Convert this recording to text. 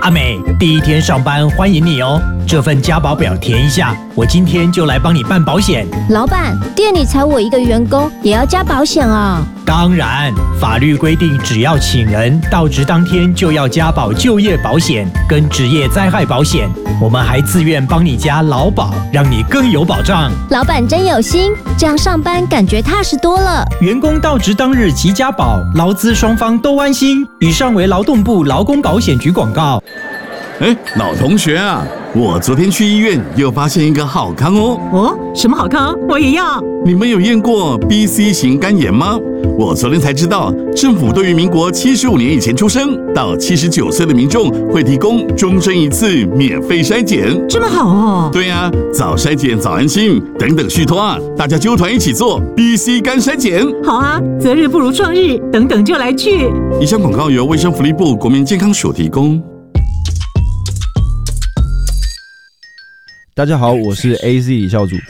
阿美，第一天上班欢迎你哦。这份加保表填一下，我今天就来帮你办保险。 老板，店里才我一个员工，也要加保险啊？ 当然，法律规定，只要请人到职当天就要加保就业保险跟职业灾害保险。我们还自愿帮你加劳保，让你更有保障。 老板真有心，这样上班感觉踏实多了。 员工到职当日即加保，劳资双方都安心。以上为劳动部劳工保险局广告。 老同学啊，我昨天去医院又发现一个好康哦。 哦，什么好康？我也要。 你们有验过 BC 型肝炎吗？我昨天才知道，政府对于民国75年以前出生到79岁的民众会提供终身1次免费筛检。 这么好哦？ 对啊，早筛检早安心，等等续托啊，大家揪团一起做 BC 肝筛检。 好啊，择日不如撞日，等等就来去。 以上广告由卫生福利部国民健康署提供。 大家好，我是 AZ 李孝祖。